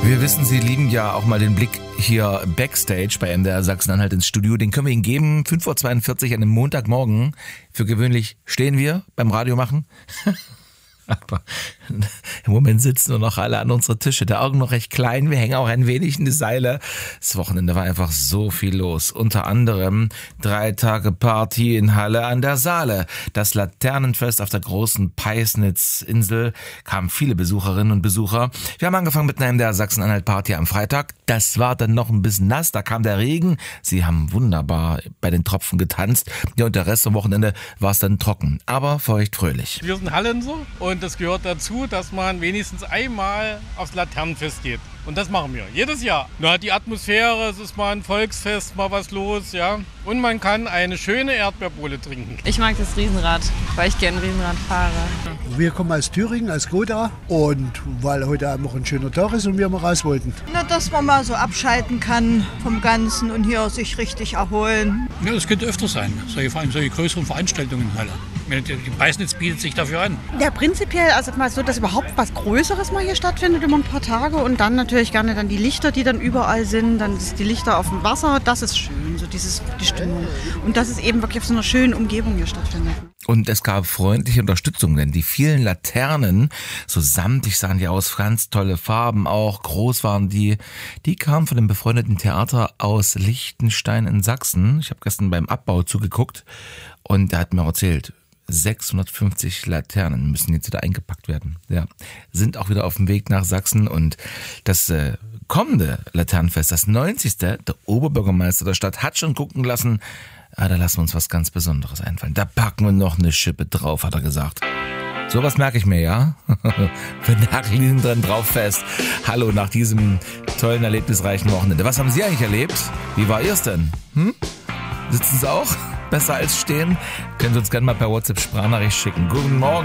Wir wissen, Sie lieben ja auch mal den Blick hier Backstage bei MDR Sachsen-Anhalt ins Studio. Den können wir Ihnen geben, 5:42 Uhr an einem Montagmorgen. Für gewöhnlich stehen wir beim Radio machen. Aber im Moment sitzen nur noch alle an unsere Tische. Der Augen noch recht klein. Wir hängen auch ein wenig in die Seile. Das Wochenende war einfach so viel los. Unter anderem 3 Tage Party in Halle an der Saale. Das Laternenfest auf der großen Peisnitz-Insel. Kamen viele Besucherinnen und Besucher. Wir haben angefangen mit einer MDR Sachsen-Anhalt-Party am Freitag. Das war dann noch ein bisschen nass. Da kam der Regen. Sie haben wunderbar bei den Tropfen getanzt. Ja, und der Rest am Wochenende war es dann trocken. Aber feucht-fröhlich. Wir sind Hallenser und es gehört dazu, dass man wenigstens einmal aufs Laternenfest geht. Und das machen wir jedes Jahr. Na, die Atmosphäre, es ist mal ein Volksfest, mal was los, ja. Und man kann eine schöne Erdbeerbowle trinken. Ich mag das Riesenrad, weil ich gerne Riesenrad fahre. Wir kommen aus Thüringen, aus Gotha. Und weil heute einfach ein schöner Tag ist und wir mal raus wollten. Na, dass man mal so abschalten kann vom Ganzen und hier sich richtig erholen. Ja, das könnte öfter sein, vor allem solche größeren Veranstaltungen in Halle. Die Peisnitz bietet sich dafür an. Ja, prinzipiell, also mal so, dass überhaupt was Größeres mal hier stattfindet, immer ein paar Tage. Und dann natürlich gerne dann die Lichter, die dann überall sind. Dann die Lichter auf dem Wasser, das ist schön, so die Stimmung. Und dass es eben wirklich auf so einer schönen Umgebung hier stattfindet. Und es gab freundliche Unterstützung, denn die vielen Laternen, so samtig sahen die aus, ganz tolle Farben auch, groß waren die kamen von dem befreundeten Theater aus Liechtenstein in Sachsen. Ich habe gestern beim Abbau zugeguckt und der hat mir erzählt, 650 Laternen müssen jetzt wieder eingepackt werden. Ja, sind auch wieder auf dem Weg nach Sachsen und das kommende Laternenfest, das 90. Der Oberbürgermeister der Stadt hat schon gucken lassen, da lassen wir uns was ganz Besonderes einfallen. Da packen wir noch eine Schippe drauf, hat er gesagt. Sowas merke ich mir, ja? Wir nageln dran drauf fest. Hallo, nach diesem tollen, erlebnisreichen Wochenende. Was haben Sie eigentlich erlebt? Wie war Ihr's denn? Sitzen Sie auch? Besser als stehen? Können Sie uns gerne mal per WhatsApp Sprachnachricht schicken. Guten Morgen.